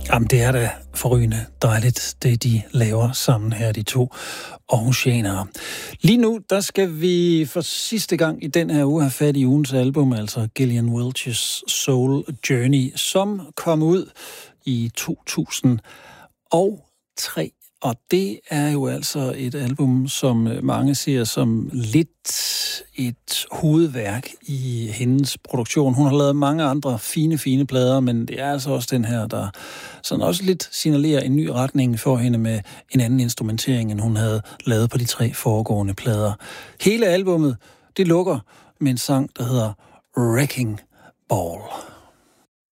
Jamen, det er da forrygende dejligt, det de laver sammen her, de to aarhusianere. Lige nu, der skal vi for sidste gang i den her uge have fat i ugens album, altså Gillian Welch's Soul Journey, som kom ud i 2003. Og det er jo altså et album, som mange ser som lidt et hovedværk i hendes produktion. Hun har lavet mange andre fine plader, men det er altså også den her, der sådan også lidt signalerer en ny retning for hende med en anden instrumentering, end hun havde lavet på de 3 foregående plader. Hele albummet, det lukker med en sang, der hedder Wrecking Ball.